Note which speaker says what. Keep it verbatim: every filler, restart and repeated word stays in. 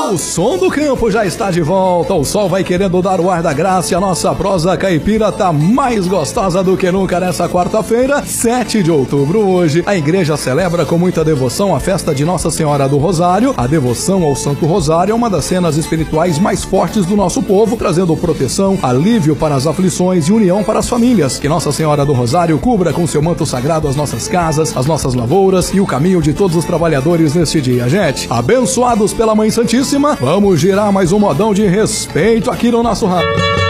Speaker 1: O som do campo já está de volta, o sol vai querendo dar o ar da graça e a nossa prosa caipira tá mais gostosa do que nunca nessa quarta-feira, sete de outubro. Hoje, a igreja celebra com muita devoção a festa de Nossa Senhora do Rosário. A devoção ao Santo Rosário é uma das cenas espirituais mais fortes do nosso povo, trazendo proteção, alívio para as aflições e união para as famílias. Que Nossa Senhora do Rosário cubra com seu manto sagrado as nossas casas, as nossas lavouras e o caminho de todos os trabalhadores neste dia, gente. Abençoados pela Mãe Santíssima, vamos girar mais um modão de respeito aqui no nosso rádio.